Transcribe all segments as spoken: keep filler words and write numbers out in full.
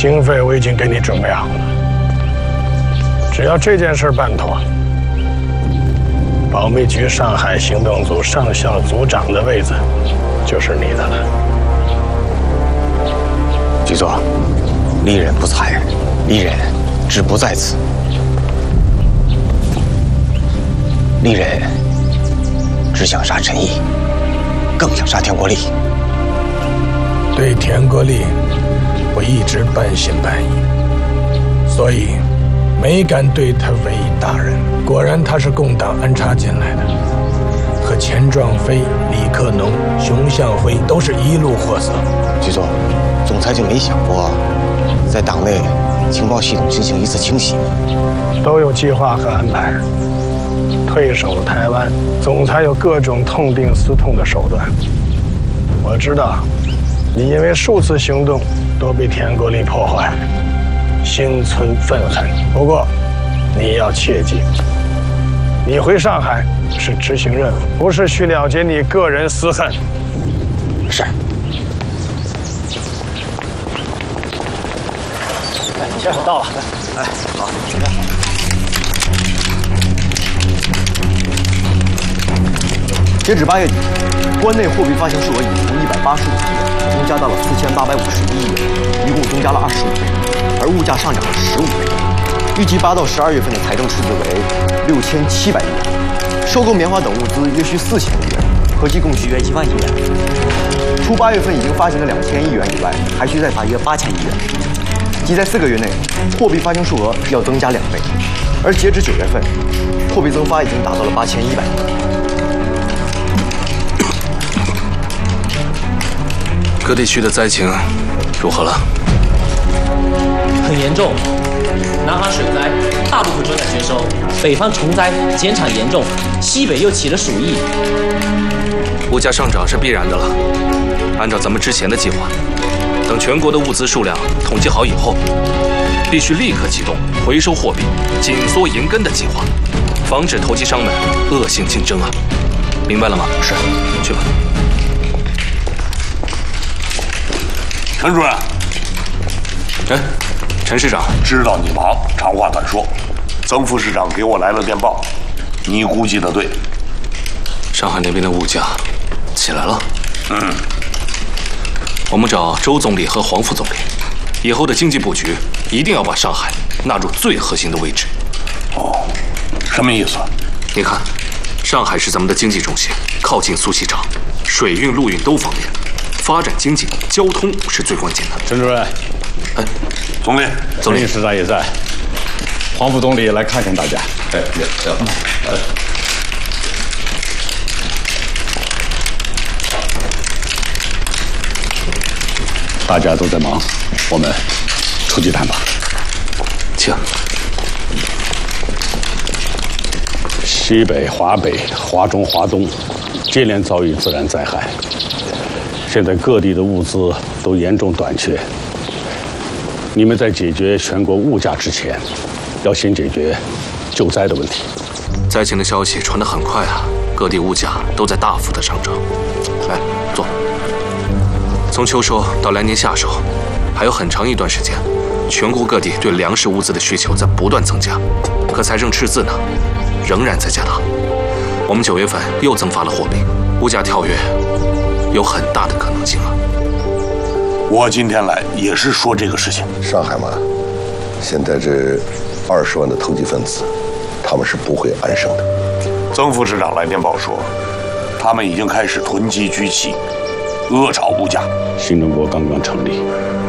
经费我已经给你准备好了，只要这件事办妥，保密局上海行动组上校组长的位子就是你的了。 局座，利刃不才，利刃志不在此。利刃只想杀陈毅，更想杀田国立。 对田国立，我一直半信半疑，所以没敢对他委以大任。果然他是共党安插进来的，和钱壮飞、李克农、熊向晖都是一路货色。 局座，总裁就没想过在党内情报系统进行一次清洗？ 都有计划和安排。退守台湾，总裁有各种痛定思痛的手段。我知道，你因为数次行动都被田国立破坏，心存愤恨。不过，你要切记，你回上海是执行任务，不是去了结你个人私恨。 是。 哎，先生到了。哎，好，请看。截止八月底，关内货币发行数额已从一百八十五亿元增加到了四千八百五十一亿元，一共增加了二十五倍，而物价上涨了十五倍。预计八到十二月份的财政赤字为六千七百亿元，收购棉花等物资约需四千亿元，合计共需约一万亿元。除八月份已经发行的两千亿元以外，还需再发约八千亿元，即在四个月内，货币发行数额要增加两倍。而截止九月份，货币增发已经达到了八千一百亿。 各地区的灾情如何了？ 很严重，南航水灾，大部分船载缺收；北方虫灾，减产严重，西北又起了鼠疫。 物价上涨是必然的了。按照咱们之前的计划，等全国的物资数量统计好以后，必须立刻启动回收货币、紧缩银根的计划，防止投机商们恶性竞争啊！明白了吗？ 是， 去吧。 陈主任， 哎，陈市长， 知道你忙，长话短说。曾副市长给我来了电报，你估计的对， 上海那边的物价起来了。 嗯， 我们找周总理和黄副总理，以后的经济布局一定要把上海纳入最核心的位置。 哦，什么意思？ 你看，上海是咱们的经济中心，靠近苏锡常，水运、陆运都方便。发展经济，交通是最关键的。 陈主任， 哎， 总理， 总理市长也在，黄副总理来看看大家。 哎，也行。哎， 大家都在忙，我们出去谈吧。 请。 西北、华北、华中、华东接连遭遇自然灾害。现在各地的物资都严重短缺，你们在解决全国物价之前，要先解决救灾的问题。 灾情的消息传得很快啊，各地物价都在大幅的上涨。来，坐。从秋收到来年夏收，还有很长一段时间，全国各地对粮食物资的需求在不断增加，可财政赤字呢，仍然在加大。我们九月份又增发了货币，物价跳跃有很大的可能性啊！ 我今天来也是说这个事情。 上海嘛，现在这二十万的投机分子，他们是不会安生的。 曾副市长来电报说，他们已经开始囤积居奇，恶炒物价。 新中国刚刚成立，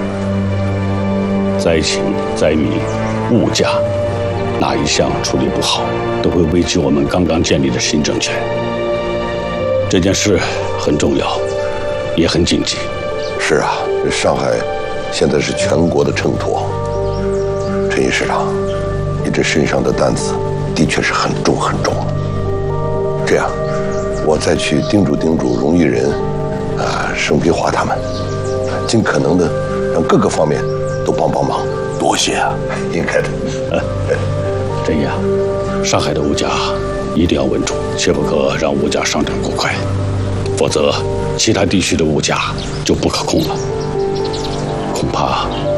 灾情、灾民、物价，哪一项处理不好，都会危及我们刚刚建立的新政权。这件事很重要。也很紧急。 是啊，这上海现在是全国的秤砣。陈毅市长，你这身上的担子的确是很重很重。这样，我再去叮嘱叮嘱荣毅仁、啊盛碧华他们，尽可能的让各个方面都帮帮忙。 多谢啊， 应该的。 陈毅啊，上海的物价一定要稳住，切不可让物价上涨过快，否则其他地区的物价就不可控了，恐怕